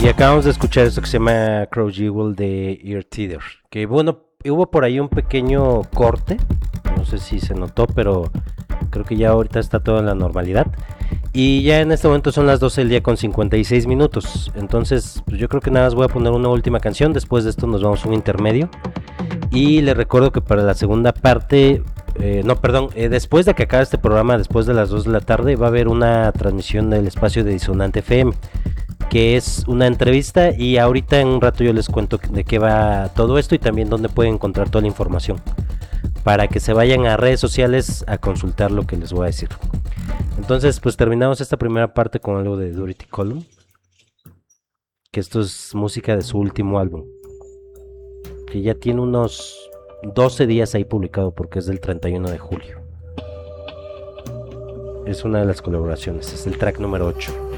Y acabamos de escuchar esto que se llama Crow Jewel de Ear Teether. Que bueno, hubo por ahí un pequeño corte. No sé si se notó, pero creo que ya ahorita está todo en la normalidad. Y ya en este momento son las 12 del día con 56 minutos. Entonces, pues yo creo que nada más voy a poner una última canción. Después de esto nos vamos a un intermedio. Y les recuerdo que para la segunda parte, después de que acabe este programa, después de las 2 de la tarde, va a haber una transmisión del espacio de Disonante FM, que es una entrevista, y ahorita en un rato yo les cuento de qué va todo esto y también dónde pueden encontrar toda la información, para que se vayan a redes sociales a consultar lo que les voy a decir. Entonces, pues terminamos esta primera parte con algo de Dorothy Column, que esto es música de su último álbum, que ya tiene unos 12 días ahí publicado porque es del 31 de julio. Es una de las colaboraciones, es el track número 8.